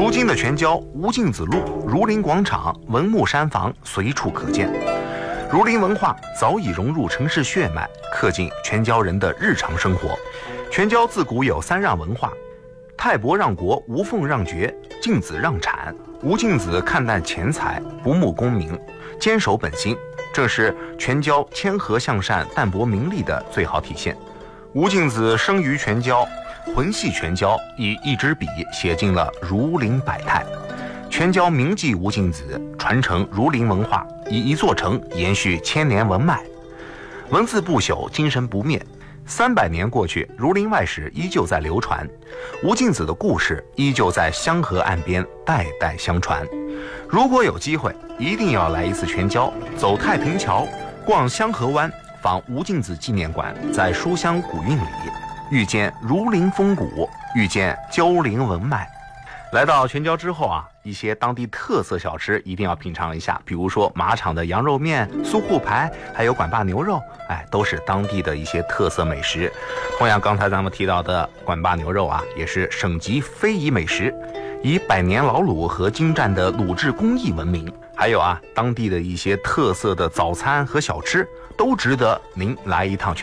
如今的全椒吴敬梓路、儒林广场、文木山房随处可见。儒林文化早已融入城市血脉，刻进全椒人的日常生活。全椒自古有三让文化：泰伯让国，吴凤让爵，敬梓让产。吴敬梓看淡钱财，不慕功名，坚守本心，这是全椒谦和向善、淡泊名利的最好体现。吴敬梓生于全椒，魂系全椒，以一支笔写尽了儒林百态。全椒铭记吴敬梓，传承儒林文化，以一座城延续千年文脉。文字不朽，精神不灭。300年过去，儒林外史依旧在流传，吴敬梓的故事依旧在香河岸边代代相传。如果有机会，一定要来一次全椒，走太平桥，逛香河湾，访吴敬梓纪念馆，在书香古韵里遇见儒林风骨，遇见椒林文脉。来到全椒之后啊，一些当地特色小吃一定要品尝一下，比如说马场的羊肉面、苏沪排，还有管坝牛肉，都是当地的一些特色美食。同样，刚才咱们提到的管坝牛肉啊，也是省级非遗美食，以百年老卤和精湛的卤制工艺闻名。还有啊，当地的一些特色的早餐和小吃，都值得您来一趟全